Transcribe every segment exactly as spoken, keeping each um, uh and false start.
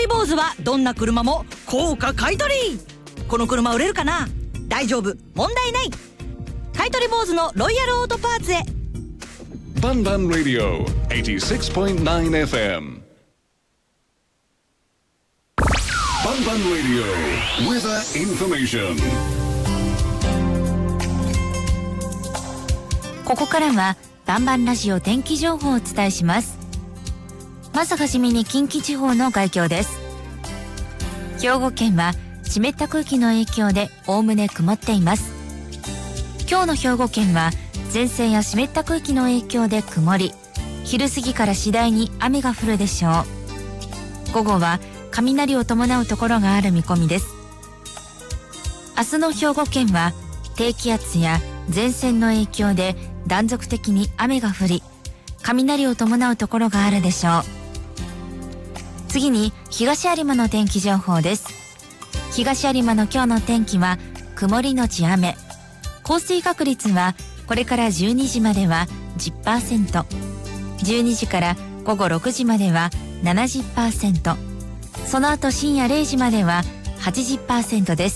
取坊主はどんな車も高価買取。この車売れるかな、大丈夫、問題ない。買取坊主のロイヤルオートパーツへ。 バンバンラディオ はちじゅうろくてんきゅうエフエム。バンバンラディオ Weather Information。 ここからはバンバンラジオ天気情報をお伝えします。まずはじめに近畿地方の概況です。兵庫県は湿った空気の影響でおおむね曇っています。今日の兵庫県は前線や湿った空気の影響で曇り、昼過ぎから次第に雨が降るでしょう。午後は雷を伴うところがある見込みです。明日の兵庫県は低気圧や前線の影響で断続的に雨が降り、雷を伴うところがあるでしょう。次に東有馬の天気情報です。東有馬の今日の天気は曇りのち雨。降水確率はこれからじゅうにじまでは じゅっパーセント、じゅうにじから午後ろくじまでは ななじゅっパーセント、その後深夜れいじまでは はちじゅっパーセント です。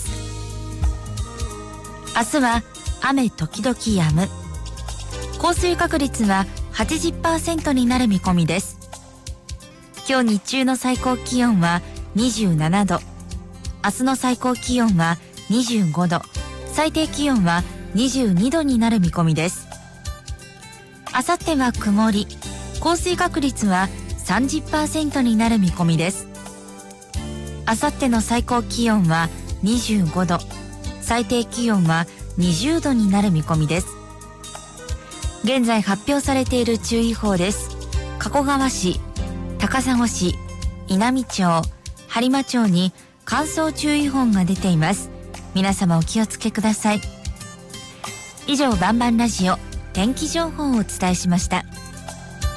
明日は雨時々止む。降水確率は はちじゅっパーセント になる見込みです。今日日中の最高気温はにじゅうななど、明日の最高気温はにじゅうごど、最低気温はにじゅうにどになる見込みです。あさっては曇り、降水確率は さんじゅっパーセント になる見込みです。あさっての最高気温はにじゅうごど、最低気温はにじゅうどになる見込みです。現在発表されている注意報です。加古川市、高砂市、稲美町、播磨町に乾燥注意報が出ています。皆様お気をつけください。以上、バンバンラジオ天気情報をお伝えしました。